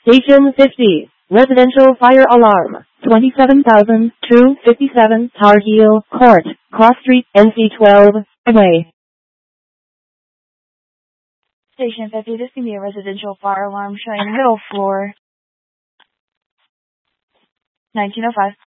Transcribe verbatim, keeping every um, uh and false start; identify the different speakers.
Speaker 1: Station fifty. Residential fire alarm. twenty-seven thousand two hundred fifty-seven Tar Heel Court, Cross Street, N C twelve, away.
Speaker 2: Station fifty, this can be a residential fire alarm showing middle floor. nineteen oh five.